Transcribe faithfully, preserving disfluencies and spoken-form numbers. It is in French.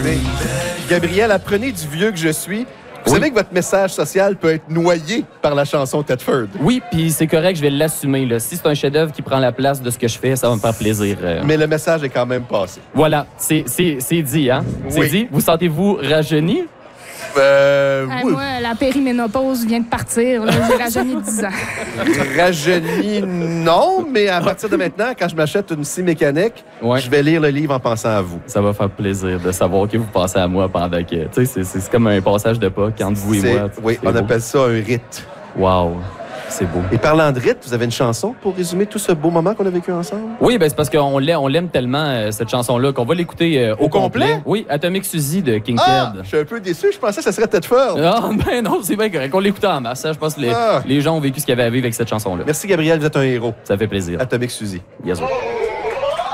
terminé. Gabriel, apprenez du vieux que je suis. Vous Oui. savez que votre message social peut être noyé par la chanson Thetford. Oui, puis c'est correct, je vais l'assumer. Là. Si c'est un chef-d'œuvre qui prend la place de ce que je fais, ça va me faire plaisir. euh. Mais le message est quand même passé. Voilà, c'est c'est- c'est dit, hein? C'est Oui. dit. Vous sentez-vous rajeuni? Euh, Ah, oui. moi, la périménopause vient de partir. là. J'ai rajeuni de dix ans. Rajeuni, non, mais à partir de maintenant, quand je m'achète une scie mécanique, Ouais. je vais lire le livre en pensant à vous. Ça va faire plaisir de savoir que vous pensez à moi pendant que... Tu sais, c'est- c'est c'est comme un passage de pas entre vous et C'est- moi. Oui, C'est on beau. appelle ça un rite. Wow, c'est beau. Et parlant de rite, vous avez une chanson pour résumer tout ce beau moment qu'on a vécu ensemble? Oui, ben c'est parce qu'on l'aime, on l'aime tellement, euh, cette chanson-là, qu'on va l'écouter euh, au, Au complet? Oui, Atomic Suzy de King Ah! Kid. Je suis un peu déçu, je pensais que ça serait Thetford. Ah, ben non, c'est bien correct. On l'écoutait en masse. hein. Je pense que les, Ah. les gens ont vécu ce qu'il y avait à vivre avec cette chanson-là. Merci Gabriel, vous êtes un héros. Ça fait plaisir. Atomic Suzy. Yes, sir.